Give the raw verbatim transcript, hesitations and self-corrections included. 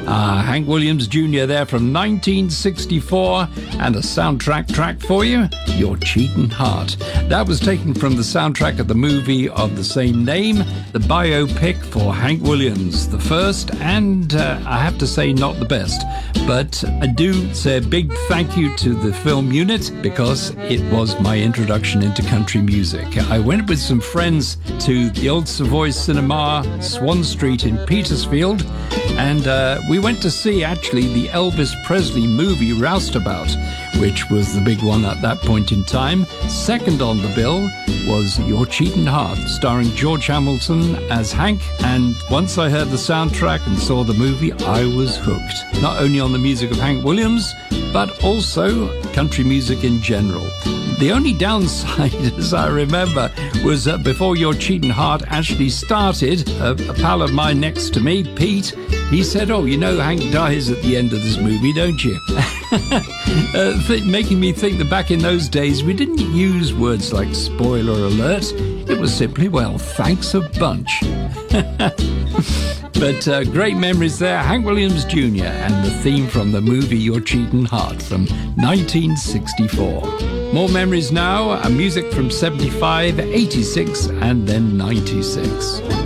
Uh, Hank Williams Junior there from nineteen sixty-four, and a soundtrack track for you, Your Cheatin' Heart. That was taken from the soundtrack of the movie of the same name, the biopic for Hank Williams, the first and, uh, I have to say, not the best. But I do say a big thank you to the film unit because it was my introduction into country music. I went with some friends to the old Savoy Cinema, Swan Street in Petersfield, and uh, we went to see actually the Elvis Presley movie Roustabout, which was the big one at that point in time. Second on the bill was Your Cheatin' Heart, starring George Hamilton as Hank. And once I heard the soundtrack and saw the movie, I was hooked. Not only on the music of Hank Williams, but also country music in general. The only downside, as I remember, was that before Your Cheatin' Heart actually started, a, a pal of mine next to me, Pete, he said, "Oh, you know Hank dies at the end of this movie, don't you?" uh, th- making me think that back in those days, we didn't use words like spoiler alert. It was simply, well, thanks a bunch. But uh, great memories there. Hank Williams Junior and the theme from the movie Your Cheatin' Heart from nineteen sixty-four. More memories now, uh, music from seventy-five, eighty-six, and then ninety-six.